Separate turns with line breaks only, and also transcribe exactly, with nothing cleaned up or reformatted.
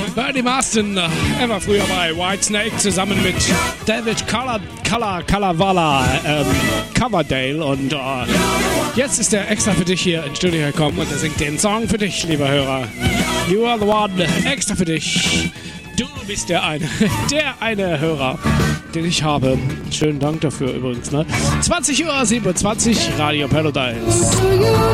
Bernie Marsden, er war früher bei Whitesnake zusammen mit David Color, Color, Calavala, ähm, Coverdale und äh, jetzt ist er extra für dich hier ins Studio gekommen und er singt den Song für dich, lieber Hörer. You are the one, extra für dich. Du bist der eine, der eine Hörer, den ich habe. Schönen Dank dafür übrigens, ne? zwanzig Uhr siebenundzwanzig, Radio Paradise.